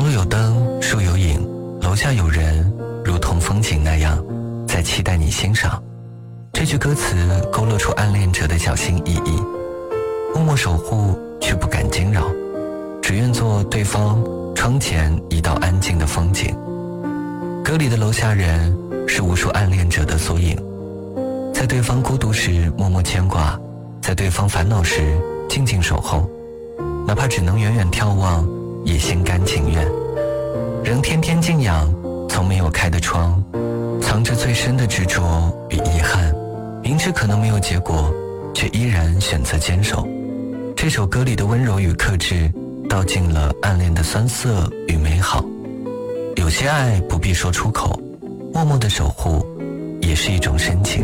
路有灯，树有影，楼下有人，如同风景那样在期待你欣赏。这句歌词勾勒出暗恋者的小心翼翼，默默守护却不敢惊扰，只愿做对方窗前一道安静的风景。歌里的楼下人是无数暗恋者的缩影，在对方孤独时默默牵挂，在对方烦恼时静静守候，哪怕只能远远眺望，也心甘情愿。仍天天静养从没有开的窗，藏着最深的执着与遗憾，明知可能没有结果，却依然选择坚守。这首歌里的温柔与克制，道尽了暗恋的酸涩与美好。有些爱不必说出口，默默的守护也是一种深情。